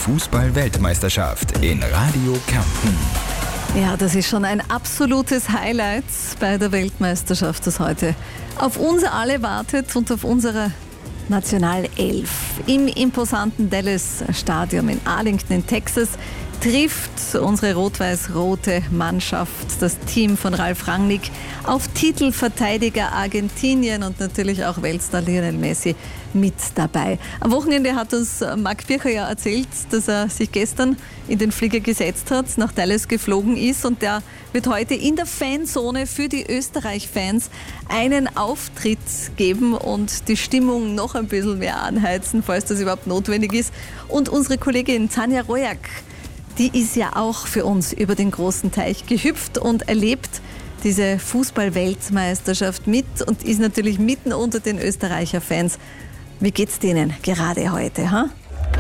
Fußball-Weltmeisterschaft in Radio Kärnten. Ja, das ist schon ein absolutes Highlight bei der Weltmeisterschaft, das heute auf uns alle wartet und auf unsere Nationalelf. Im imposanten Dallas Stadium in Arlington in Texas trifft unsere rot-weiß-rote Mannschaft, das Team von Ralf Rangnick, auf Titelverteidiger Argentinien und natürlich auch Weltstar Lionel Messi mit dabei. Am Wochenende hat uns Marc Bircher ja erzählt, dass er sich gestern in den Flieger gesetzt hat, nach Dallas geflogen ist und der wird heute in der Fanzone für die Österreich-Fans einen Auftritt geben und die Stimmung noch ein bisschen mehr anheizen, falls das überhaupt notwendig ist. Und unsere Kollegin Tanja Rojak, die ist ja auch für uns über den großen Teich gehüpft und erlebt diese Fußball-Weltmeisterschaft mit und ist natürlich mitten unter den Österreicher Fans. Wie geht's denen gerade heute, ha?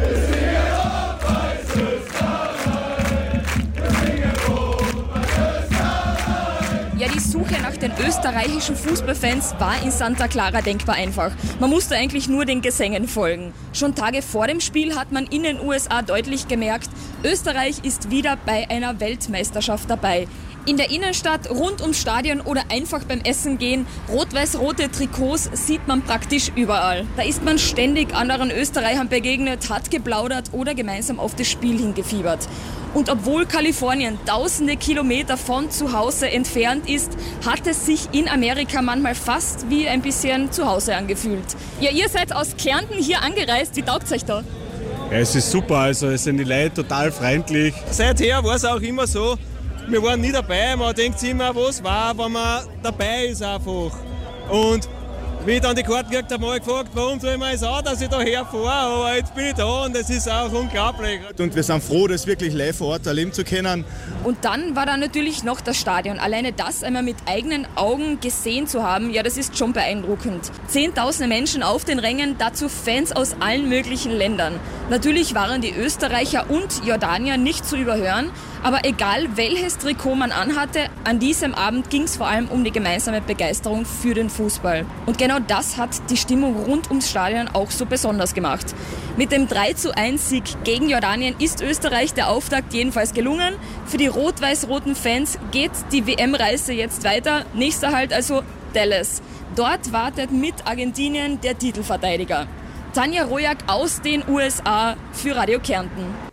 Ja, die Suche nach den österreichischen Fußballfans war in Santa Clara denkbar einfach. Man musste eigentlich nur den Gesängen folgen. Schon Tage vor dem Spiel hat man in den USA deutlich gemerkt, Österreich ist wieder bei einer Weltmeisterschaft dabei. In der Innenstadt, rund ums Stadion oder einfach beim Essen gehen, rot-weiß-rote Trikots sieht man praktisch überall. Da ist man ständig anderen Österreichern begegnet, hat geplaudert oder gemeinsam auf das Spiel hingefiebert. Und obwohl Kalifornien tausende Kilometer von zu Hause entfernt ist, hat es sich in Amerika manchmal fast wie ein bisschen zu Hause angefühlt. Ja, ihr seid aus Kärnten hier angereist. Wie taugt's euch da? Ja, es ist super, also es sind die Leute total freundlich. Seither war es auch immer so, wir waren nie dabei, man denkt sich immer, was war, wenn man dabei ist einfach. Und wie ich dann die Karte gekriegt habe, habe ich gefragt, warum soll ich mir das auch, dass ich da herfahre, aber jetzt bin ich da und es ist auch unglaublich. Und wir sind froh, das wirklich live vor Ort erleben zu können. Und dann war da natürlich noch das Stadion. Alleine das einmal mit eigenen Augen gesehen zu haben, ja, das ist schon beeindruckend. Zehntausende Menschen auf den Rängen, dazu Fans aus allen möglichen Ländern. Natürlich waren die Österreicher und Jordanier nicht zu überhören, aber egal welches Trikot man anhatte, an diesem Abend ging es vor allem um die gemeinsame Begeisterung für den Fußball. Und genau das hat die Stimmung rund ums Stadion auch so besonders gemacht. Mit dem 3:1-Sieg gegen Jordanien ist Österreich der Auftakt jedenfalls gelungen. Für die rot-weiß-roten Fans geht die WM-Reise jetzt weiter. Nächster Halt also Dallas. Dort wartet mit Argentinien der Titelverteidiger. Tanja Rojak aus den USA für Radio Kärnten.